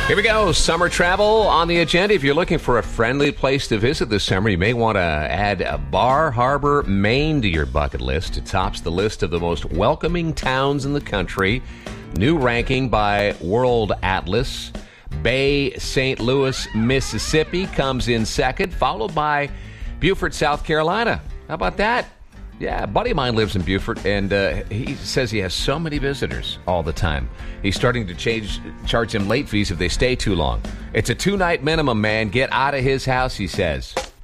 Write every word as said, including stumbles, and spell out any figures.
Here we go. Summer travel on the agenda. If you're looking for a friendly place to visit this summer, you may want to add a Bar Harbor, Maine to your bucket list. It tops the list of the most welcoming towns in the country. New ranking by World Atlas. Bay Saint Louis, Mississippi comes in second, followed by Beaufort, South Carolina. How about that? Yeah, a buddy of mine lives in Beaufort, and uh, he says he has so many visitors all the time. He's starting to change, charge them late fees if they stay too long. It's a two-night minimum, man. Get out of his house, he says.